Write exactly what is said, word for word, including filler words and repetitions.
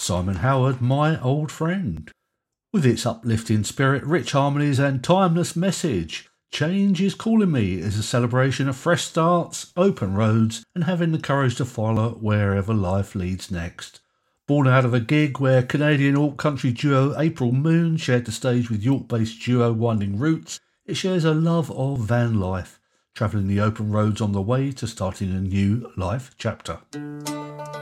Simon Howard, My Old Friend. With its uplifting spirit, rich harmonies and timeless message, Change is Calling Me is a celebration of fresh starts, open roads and having the courage to follow wherever life leads next. Born out of a gig where Canadian alt-country duo April Moon shared the stage with York-based duo Winding Roots, it shares a love of van life, travelling the open roads on the way to starting a new life chapter.